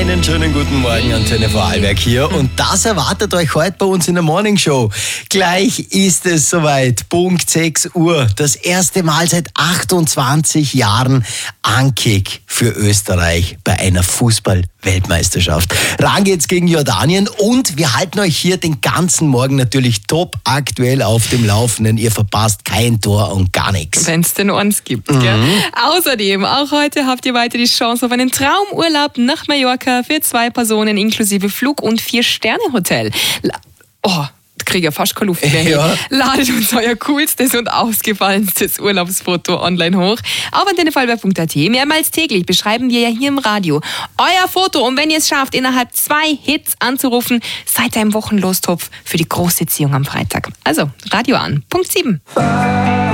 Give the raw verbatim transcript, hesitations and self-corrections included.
Einen schönen guten Morgen, Antenne Vorarlberg hier. Und das erwartet euch heute bei uns in der Morning Show. Gleich ist es soweit, Punkt sechs Uhr. Das erste Mal seit achtundzwanzig Jahren Ankick für Österreich bei einer Fußball-Weltmeisterschaft. Ran geht's gegen Jordanien und wir halten euch hier den ganzen Morgen natürlich top aktuell auf dem Laufenden. Ihr verpasst kein Tor und gar nichts. Wenn es denn eins gibt. Mhm. Gell? Außerdem, auch heute habt ihr weiter die Chance auf einen Traumurlaub nach Mallorca für zwei Personen inklusive Flug- und Vier-Sterne-Hotel. La- oh, da kriege ich ja fast keine Luft mehr. Ja. Ladet uns euer coolstes und ausgefallenstes Urlaubsfoto online hoch auf antenne vorarlberg punkt a t. Mehrmals täglich beschreiben wir ja hier im Radio euer Foto. Und wenn ihr es schafft, innerhalb zwei Hits anzurufen, seid ihr im Wochenlostopf für die große Ziehung am Freitag. Also, Radio an. Punkt sieben.